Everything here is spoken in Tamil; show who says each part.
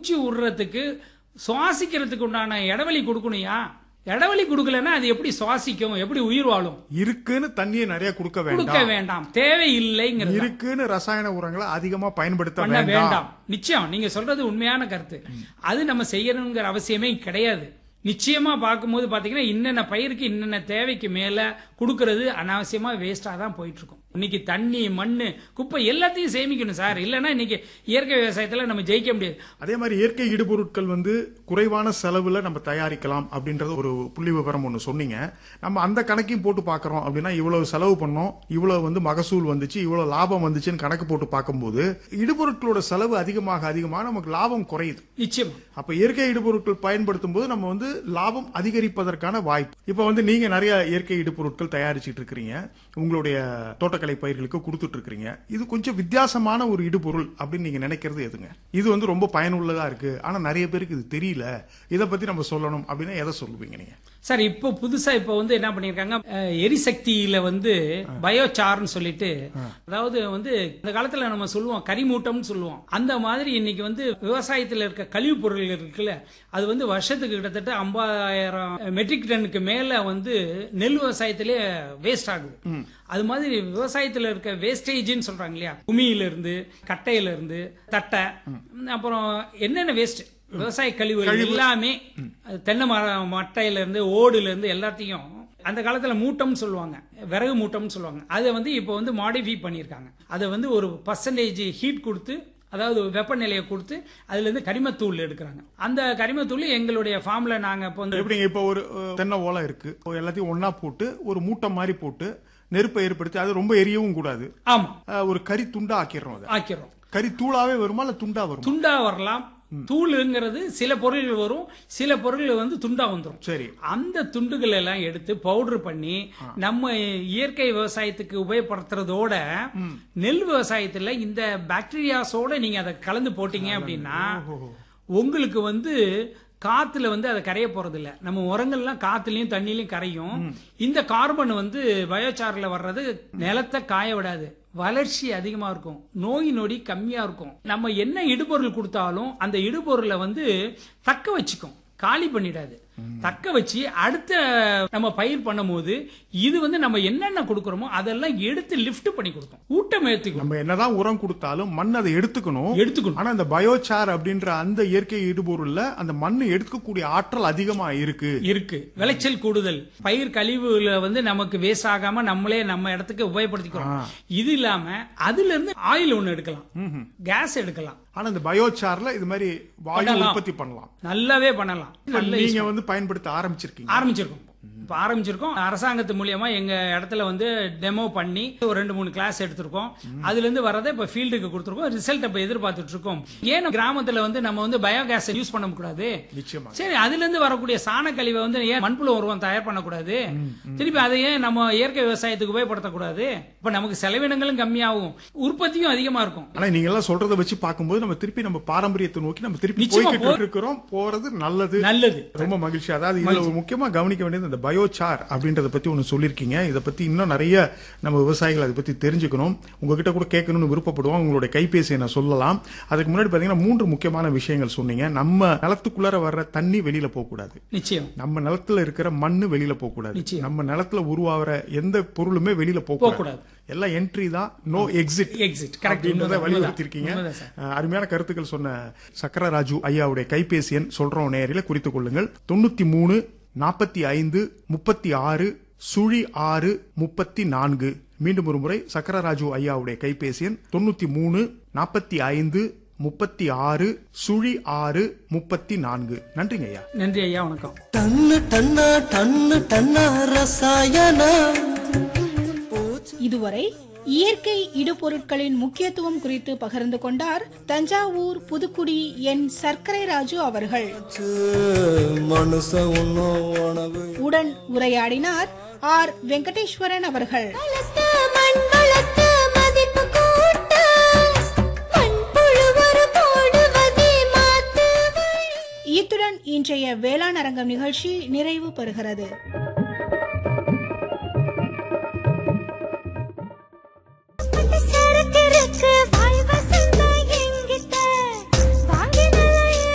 Speaker 1: மூச்சு விடுறதுக்கு சுவாசிக்கிறதுக்கு உண்டான இடைவெளி கொடுக்கணும்யா. இடைவெளி கொடுக்கலன்னா அது எப்படி சுவாசிக்கும், எப்படி உயிர் வாழும்?
Speaker 2: இருக்குன்னு தண்ணியை நிறைய
Speaker 1: கொடுக்க வேண்டாம், தேவை இல்லைங்கிறது.
Speaker 2: இருக்குன்னு ரசாயன உரங்களை அதிகமா பயன்படுத்த
Speaker 1: வேண்டாம். நிச்சயம் நீங்க சொல்றது உண்மையான கருத்து. அது நம்ம செய்யணுங்கிற அவசியமே கிடையாது. நிச்சயமா பார்க்கும்போது பாத்தீங்கன்னா இன்னென்ன பயிருக்கு இன்னென்ன தேவைக்கு மேல கொடுக்கறது அனாவசியமா வேஸ்டா தான் போயிட்டு இருக்கும். இன்னைக்கு தண்ணி, மண்ணு, குப்பை எல்லாத்தையும் சேமிக்கணும் சார். இல்லைன்னா இன்னைக்கு இயற்கை விவசாயத்துல நம்ம ஜெயிக்க முடியாது.
Speaker 2: அதே மாதிரி இயற்கை இடுபொருட்கள் குறைவான செலவுல நம்ம தயாரிக்கலாம் அப்படின்றது ஒரு புள்ளி விவரம் ஒண்ணு சொன்னீங்க. நம்ம அந்த கணக்கையும் போட்டு பாக்குறோம் அப்படின்னா இவ்வளவு செலவு பண்ணோம், இவ்வளவு மகசூல் வந்துச்சு, இவ்வளவு லாபம் வந்துச்சுன்னு கணக்கு போட்டு பார்க்கும்போது இடுபொருட்களோட செலவு அதிகமாக அதிகமாக நமக்கு லாபம் குறையுது.
Speaker 1: நிச்சயமா.
Speaker 2: அப்ப இயற்கை இடுபொருட்கள் பயன்படுத்தும் போது நம்ம லாபம் அதிகரிப்பதற்கான வாய்ப்பு. இப்ப நீங்க நிறைய இயற்கை இடுபொருட்கள் தயாரிச்சுட்டு இருக்கிறீங்க, உங்களுடைய தோட்டக்கலை பயிர்களுக்கு கொடுத்துட்டு இருக்கிறீங்க. இது கொஞ்சம் வித்தியாசமான ஒரு இடுபொருள் அப்படின்னு நீங்க நினைக்கிறது எதுங்க? இது ரொம்ப பயனுள்ளதா இருக்கு, ஆனா நிறைய பேருக்கு இது தெரியல, இத பத்தி நம்ம சொல்லணும் அப்படின்னா எதை சொல்லுவீங்க நீங்க?
Speaker 1: சார் இப்போ புதுசா என்ன பண்ணிருக்காங்க, எரிசக்தியில பயோசார்னு சொல்லிட்டு, அதாவது இந்த காலத்துல நம்ம சொல்லுவோம் கரிமூட்டம்னு சொல்லுவோம். அந்த மாதிரி இன்னைக்கு விவசாயத்துல இருக்க கழிவு பொருள்கள் இருக்குல்ல, அது வருஷத்துக்கு கிட்டத்தட்ட 50,000 மெட்ரிக் டன்னுக்கு மேல நெல் விவசாயத்திலே வேஸ்ட் ஆகுது. அது மாதிரி விவசாயத்துல இருக்க வேஸ்டேஜ்னு சொல்றாங்க இல்லையா, குமியில இருந்து, கட்டையில இருந்து, தட்டை, அப்புறம் என்னென்ன வேஸ்ட் விவசாய கழிவு எல்லாமே, தென்னை மட்டையில இருந்து, ஓடுல இருந்து எல்லாத்தையும் அந்த காலத்துல மூட்டம் சொல்லுவாங்க, விறகு மூட்டம் சொல்லுவாங்க. அதை இப்போ மாடிஃபை பண்ணிருக்காங்க. அதை ஒரு பர்சன்டேஜ் ஹீட் கொடுத்து, அதாவது வெப்பநிலையை கொடுத்து அதுல இருந்து கரிமத்தூள் எடுக்கிறாங்க. அந்த கரிமத்தூள் எங்களுடைய ஃபார்ம்ல நாங்க
Speaker 2: இப்போ ஒரு தென்னை ஓலை இருக்கு, எல்லாத்தையும் ஒன்னா போட்டு ஒரு மூட்டை மாதிரி போட்டு நெருப்பை ஏற்படுத்தி, அது ரொம்ப எரியவும் கூடாது.
Speaker 1: ஆமா,
Speaker 2: ஒரு கறி துண்டா ஆக்கிடுறோம். கறி தூளாவே வருமா இல்ல துண்டா வரும்?
Speaker 1: துண்டா வரலாம். தூளுங்கிறது சில பொருள்கள் வரும், சில பொருள்கள் துண்டா வந்துடும்.
Speaker 2: சரி,
Speaker 1: அந்த துண்டுகள் எல்லாம் எடுத்து பவுடர் பண்ணி நம்ம இயற்கை விவசாயத்துக்கு உபயோகப்படுத்துறதோட நெல் விவசாயத்துல இந்த பாக்டீரியாஸோட நீங்க அதை கலந்து போட்டீங்க அப்படின்னா உங்களுக்கு காத்துல அதை கரைய போறது இல்ல. நம்ம உரங்கள்லாம் காத்துலயும் தண்ணிலையும் கரையும். இந்த கார்பன் பயோசார்ல வர்றது நிலத்தை காய விடாது, வளர்ச்சி அதிகமா இருக்கும், நோய் நொடி கம்மியா இருக்கும். நம்ம என்ன இடுபொருள் கொடுத்தாலும் அந்த இடுபொருளை தக்க வச்சுக்கும், காலி பண்ணிடாது. தக்க வச்சு அடுத்த நம்ம பயிர் பண்ணும் போது இது நம்ம என்னென்ன கொடுக்கறோமோ அதெல்லாம் எடுத்து லிஃப்ட் பண்ணி கொடுக்கும், ஊட்டம் ஏத்துக்கும்.
Speaker 2: நம்ம என்னதான் உரம் கொடுத்தாலும் மண் அதை எடுத்துக்கணும். ஆனா அந்த பயோசார் அப்படின்ற அந்த இயற்கை இடுபொருள்ல அந்த மண் எடுக்கக்கூடிய ஆற்றல் அதிகமா இருக்கு.
Speaker 1: விளைச்சல் கூடுதல், பயிர் கழிவுல நமக்கு வேஸ்ட் ஆகாம நம்மளே நம்ம இடத்துக்கு உபயோகப்படுத்திக்கிறோம். இது இல்லாம அதுல இருந்து ஆயில் ஒண்ணு எடுக்கலாம், கேஸ் எடுக்கலாம்.
Speaker 2: ஆனா இந்த பயோசார்ல இது மாதிரி வாயு உற்பத்தி பண்ணலாம்,
Speaker 1: நல்லாவே பண்ணலாம்.
Speaker 2: நீங்க பயன்படுத்த ஆரம்பிச்சிருக்கோம்.
Speaker 1: இப்ப ஆரம்பிச்சிருக்கோம். அரசாங்கத்து மூலியமா எங்க இடத்துல டெமோ பண்ணி ஒரு 2-3 கிளாஸ் எடுத்திருக்கோம். அதுல இருந்து வரதை இப்ப ஃபீல்டுக்கு கொடுத்திருக்கோம். ரிசல்ட் இப்ப எதிர்பார்த்துட்டு இருக்கோம். ஏன் கிராமத்துல நம்ம பயோகேஸ் யூஸ் பண்ண கூடாது? சரி, அதுல இருந்து வரக்கூடிய சாண கழிவை ஏன் மண்புழு உரம் தயார் பண்ணக்கூடாது? திருப்பி அதையே நம்ம இயற்கை விவசாயத்துக்கு உபயோகப்படுத்தக்கூடாது? இப்ப நமக்கு செலவினங்களும் கம்மியாகும், உற்பத்தியும் அதிகமா இருக்கும்.
Speaker 2: ஆனா நீங்க எல்லாம் சொல்றதை வச்சு பார்க்கும்போது நம்ம திருப்பி நம்ம பாரம்பரியத்தை நோக்கி நம்ம திருப்பி போய்கிட்டு இருக்கிறோம். போறது நல்லது. ரொம்ப மகிழ்ச்சி. அதாவது இதுல முக்கியமா கவனிக்க வேண்டியது இந்த பயோசார் அப்படின்றத பத்தி ஒன்னு சொல்லிருக்கீங்க. இதை பத்தி இன்னும் நிறைய நம்ம விவசாயிகள் அதை பத்தி தெரிஞ்சுக்கணும். உங்ககிட்ட கூட கேட்கணும்னு விருப்பப்படுவோம். உங்களுடைய கைபேசியை நான் சொல்லலாம். அதுக்கு முன்னாடி பாத்தீங்கன்னா 3 முக்கியமான விஷயங்கள் சொன்னீங்க. நம்ம நிலத்துக்குள்ளார வர்ற தண்ணி வெளியில போக கூடாது.
Speaker 1: நிச்சயம்.
Speaker 2: நம்ம நிலத்துல இருக்கிற மண்ணு வெளியில போக கூடாது. நம்ம நிலத்துல உருவாகிற எந்த பொருளுமே வெளியில போக கூடாது. எல்லாம் என்ட்ரி தான், நோ எக்ஸிட். வலியுறுத்திருக்கீங்க. அருமையான கருத்துக்கள் சொன்ன சக்கரராஜு ஐயாவுடைய கைபேசி எண் சொல்றோம், நேரில குறித்துக் கொள்ளுங்கள். 93 45 36 6 34. மீண்டும் ஒரு முறை சக்கரராஜு ஐயாவுடைய கைபேசி எண் 93 45 36 6 34. நன்றிங்க ஐயா.
Speaker 1: நன்றி ஐயா, வணக்கம்.
Speaker 3: இதுவரை இயற்கை இடுபொருட்களின் முக்கியத்துவம் குறித்து பகிர்ந்து கொண்டார் தஞ்சாவூர் புதுக்குடி என் சர்க்கரை ராஜு அவர்கள். உடன் உரையாடினார் ஆர் வெங்கடேஸ்வரன் அவர்கள். இத்துடன் இன்றைய வேளாண் அரங்கம் நிகழ்ச்சி நிறைவு பெறுகிறது.